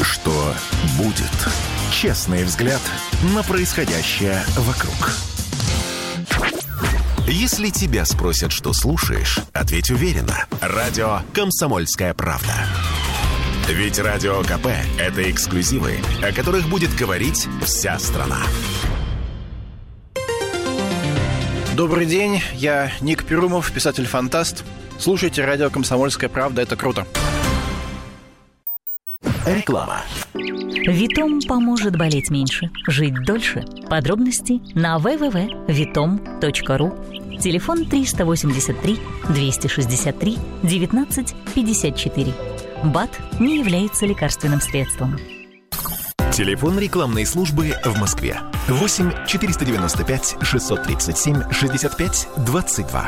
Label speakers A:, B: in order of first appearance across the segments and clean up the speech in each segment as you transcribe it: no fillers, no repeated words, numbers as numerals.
A: Что будет? Честный взгляд на происходящее вокруг. Если тебя спросят, что слушаешь, ответь уверенно. Радио «Комсомольская правда». Ведь Радио КП – это эксклюзивы, о которых будет говорить вся страна.
B: Добрый день, я Ник Перумов, писатель-фантаст. Слушайте радио «Комсомольская правда», это круто.
A: Реклама.
C: Витом поможет болеть меньше, жить дольше. Подробности на www.vitom.ru. Телефон 383 263 19 54. БАД не является лекарственным средством.
A: Телефон рекламной службы в Москве. 8 495 637 65 22.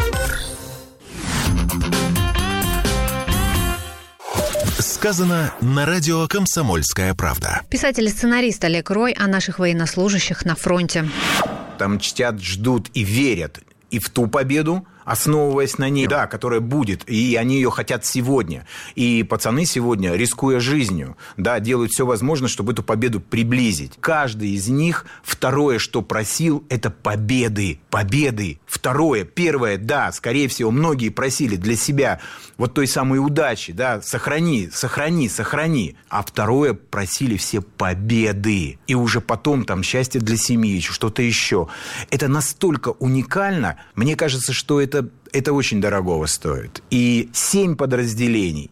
A: Сказано на радио «Комсомольская правда».
D: Писатель и сценарист Олег Рой о наших военнослужащих на фронте.
E: Там чтят, ждут и верят и в ту победу, основываясь на ней, да, которая будет, и они ее хотят сегодня. И пацаны сегодня, рискуя жизнью, да, делают все возможное, чтобы эту победу приблизить. Каждый из них второе, что просил, это победы. Победы. Второе. Первое, да, скорее всего, многие просили для себя вот той самой удачи, да, сохрани. А второе, просили все победы. И уже потом там счастье для семьи, что-то еще. Это настолько уникально, мне кажется, что это очень дорогого стоит. И 7 подразделений.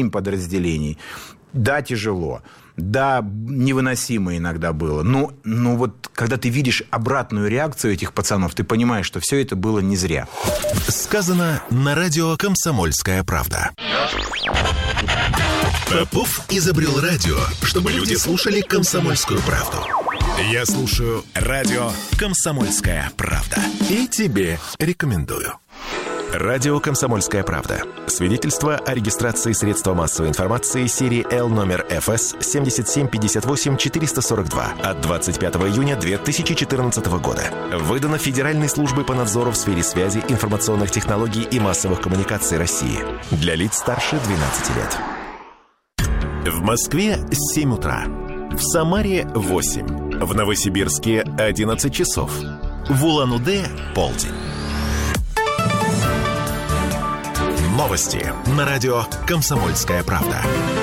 E: Да, тяжело. Да, невыносимо иногда было. Но вот когда ты видишь обратную реакцию этих пацанов, ты понимаешь, что все это было не зря.
A: Сказано на радио «Комсомольская правда». Попов изобрел радио, чтобы люди слушали «Комсомольскую правду». Я слушаю радио «Комсомольская правда». И тебе рекомендую. Радио «Комсомольская правда». Свидетельство о регистрации средства массовой информации серии L номер ФС 7758-442 от 25 июня 2014 года. Выдано Федеральной службой по надзору в сфере связи, информационных технологий и массовых коммуникаций России. Для лиц старше 12 лет. В Москве 7 утра. В Самаре 8. В Новосибирске 11 часов. В Улан-Удэ полдень. Новости на радио «Комсомольская правда».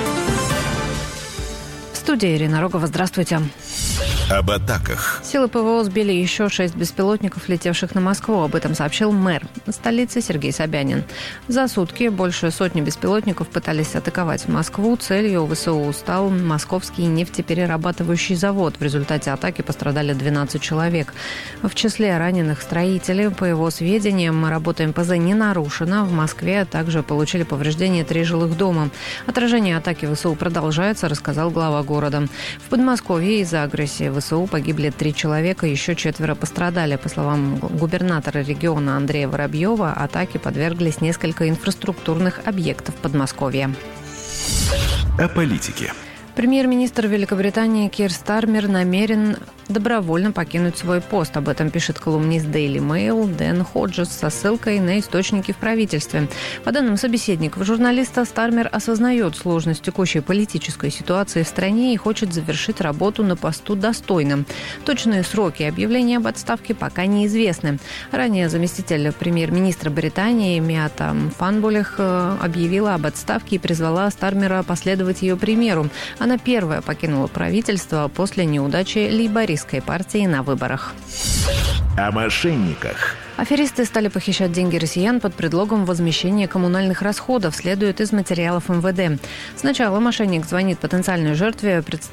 D: В студии Ирина Рогова. Здравствуйте.
A: Об атаках.
D: Силы ПВО сбили еще 6 беспилотников, летевших на Москву. Об этом сообщил мэр столицы Сергей Собянин. За сутки больше сотни беспилотников пытались атаковать Москву. Целью ВСУ стал московский нефтеперерабатывающий завод. В результате атаки пострадали 12 человек. В числе раненых строители. По его сведениям, работа МПЗ не нарушена. В Москве также получили повреждения 3 жилых дома. Отражение атаки ВСУ продолжается, рассказал глава города. В Подмосковье из-за агрессии ВСУ погибли 3 человека, еще 4 пострадали. По словам губернатора региона Андрея Воробьева, атаке подверглись несколько инфраструктурных объектов Подмосковья.
A: О политике.
D: Премьер-министр Великобритании Кир Стармер намерен добровольно покинуть свой пост. Об этом пишет колумнист Daily Mail Дэн Ходжес со ссылкой на источники в правительстве. По данным собеседников журналиста, Стармер осознает сложность текущей политической ситуации в стране и хочет завершить работу на посту достойно. Точные сроки объявления об отставке пока неизвестны. Ранее заместитель премьер-министра Британии Миата Фанбулех объявила об отставке и призвала Стармера последовать ее примеру. Она первая покинула правительство после неудачи лейбористской партии на выборах.
A: О мошенниках.
D: Аферисты стали похищать деньги россиян под предлогом возмещения коммунальных расходов, следует из материалов МВД. Сначала мошенник звонит потенциальной жертве,